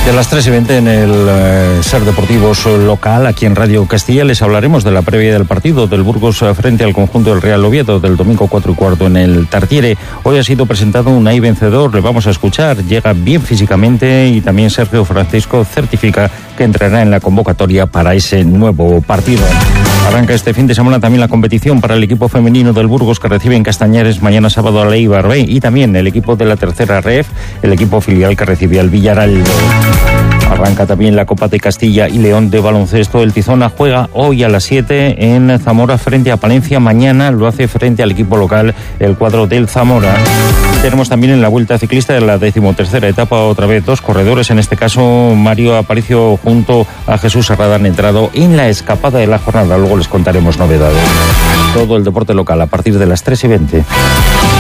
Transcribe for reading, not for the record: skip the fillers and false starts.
De las 3:20 en el Ser Deportivos local, aquí en Radio Castilla, les hablaremos de la previa del partido del Burgos frente al conjunto del Real Oviedo del domingo 4:15 en el Tartiere. Hoy ha sido presentado un Unai vencedor, le vamos a escuchar, llega bien físicamente y también Sergio Francisco certifica que entrará en la convocatoria para ese nuevo partido. Arranca este fin de semana también la competición para el equipo femenino del Burgos que recibe en Castañares mañana sábado a Eibar B y también el equipo de la tercera ref, el equipo filial que recibe al Villarreal. Arranca también la Copa de Castilla y León de baloncesto. El Tizona juega hoy a las 7 en Zamora frente a Palencia. Mañana lo hace frente al equipo local, el cuadro del Zamora. Tenemos también en la Vuelta Ciclista de la 13ª etapa otra vez dos corredores. En este caso, Mario Aparicio junto a Jesús Herrada han entrado en la escapada de la jornada. Luego les contaremos novedades. Todo el deporte local a partir de las 3:20.